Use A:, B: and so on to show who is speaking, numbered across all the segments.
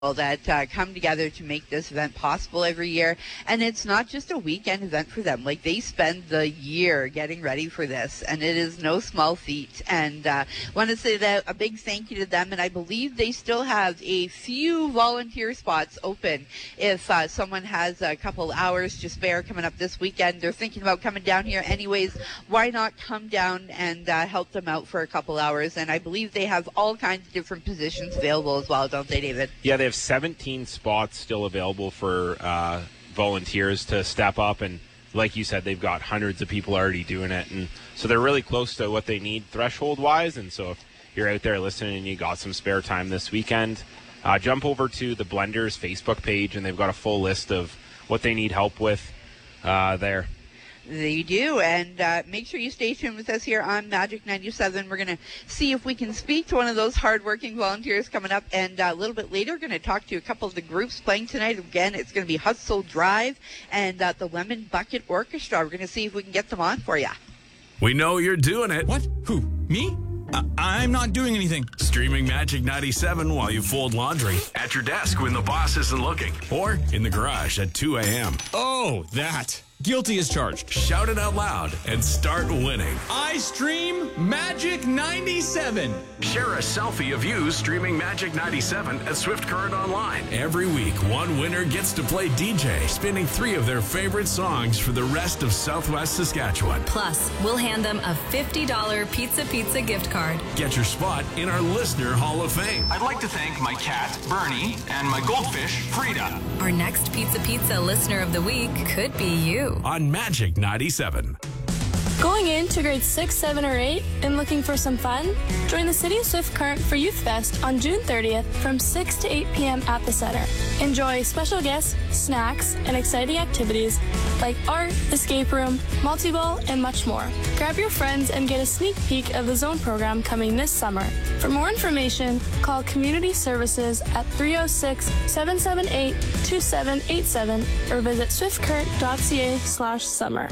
A: that come together to make this event possible every year. And it's not just a weekend event for them. Like, they spend the year getting ready for this, and it is no small feat. And want to say that a big thank you to them. And I believe they still have a few volunteer spots open if someone has a couple hours to spare coming up this weekend. They're thinking about coming down here anyways. Why not come down and help them out for a couple hours? And I believe they have all kinds of different positions available as well, don't they, David?
B: Yeah, they have 17 spots still available for volunteers to step up, and like you said, they've got hundreds of people already doing it, and so they're really close to what they need threshold wise. And so if you're out there listening and you got some spare time this weekend, jump over to the Blenders Facebook page, and they've got a full list of what they need help with there.
A: They do, and make sure you stay tuned with us here on Magic 97. We're going to see if we can speak to one of those hardworking volunteers coming up, and a little bit later, we're going to talk to a couple of the groups playing tonight. Again, it's going to be Hustle Drive and the Lemon Bucket Orchestra. We're going to see if we can get them on for you.
C: We know you're doing it.
D: What? Who? Me? I'm not doing anything.
C: Streaming Magic 97 while you fold laundry. At your desk when the boss isn't looking. Or in the garage at 2 a.m.
D: Oh, that. Guilty as charged.
C: Shout it out loud and start winning.
D: I stream Magic 97.
C: Share a selfie of you streaming Magic 97 at Swift Current Online. Every week, one winner gets to play DJ, spinning 3 of their favorite songs for the rest of Southwest Saskatchewan.
E: Plus, we'll hand them a $50 Pizza gift card.
C: Get your spot in our Listener Hall of Fame.
F: I'd like to thank my cat, Bernie, and my goldfish, Frida.
E: Our next Pizza Listener of the Week could be you.
C: On Magic 97.
G: Going into grades 6, 7, or 8 and looking for some fun? Join the City of Swift Current for Youth Fest on June 30th from 6 to 8 p.m. at the Center. Enjoy special guests, snacks, and exciting activities like art, escape room, multi-ball, and much more. Grab your friends and get a sneak peek of the Zone program coming this summer. For more information, call Community Services at 306-778-2787 or visit swiftcurrent.ca/summer.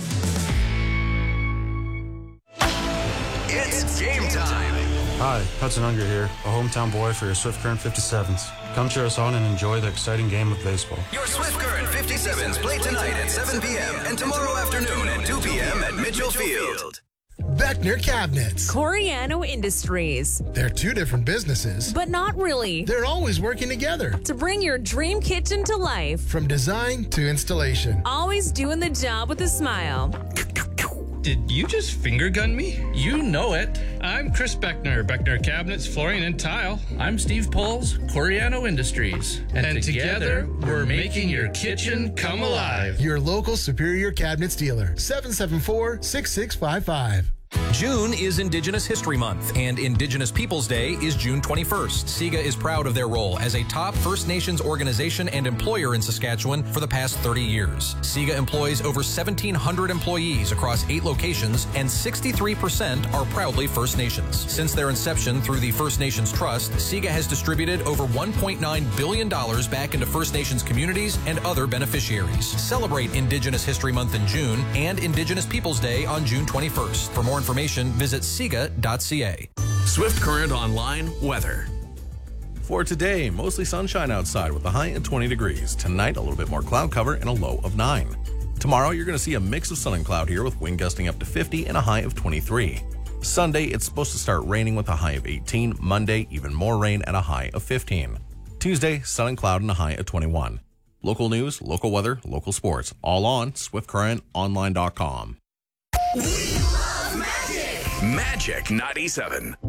F: It's game time.
H: Hi, Hudson Unger here, a hometown boy for your Swift Current 57s. Come cheer us on and enjoy the exciting game of baseball.
F: Your Swift Current 57s play tonight at 7 p.m. and tomorrow afternoon at 2 p.m. at Mitchell Field.
I: Beckner Cabinets.
J: Coriano Industries.
I: They're 2 different businesses.
J: But not really.
I: They're always working together.
J: To bring your dream kitchen to life.
I: From design to installation.
J: Always doing the job with a smile.
K: Did you just finger gun me? You know it. I'm Chris Beckner, Beckner Cabinets, Flooring, and Tile. I'm Steve Poles, Coriano Industries. And together, we're making your kitchen come alive.
I: Your local Superior Cabinets dealer, 774-6655.
L: June is Indigenous History Month, and Indigenous Peoples Day is June 21st. SIGA is proud of their role as a top First Nations organization and employer in Saskatchewan for the past 30 years. SIGA employs over 1,700 employees across 8 locations, and 63% are proudly First Nations. Since their inception through the First Nations Trust, SIGA has distributed over $1.9 billion back into First Nations communities and other beneficiaries. Celebrate Indigenous History Month in June and Indigenous Peoples Day on June 21st. For more information, visit siga.ca.
C: Swift Current Online weather.
M: For today, mostly sunshine outside with a high at 20 degrees. Tonight, a little bit more cloud cover and a low of 9. Tomorrow, you're going to see a mix of sun and cloud here with wind gusting up to 50 and a high of 23. Sunday, it's supposed to start raining with a high of 18. Monday, even more rain and a high of 15. Tuesday, sun and cloud and a high of 21. Local news, local weather, local sports, all on SwiftCurrentOnline.com.
C: Magic 97.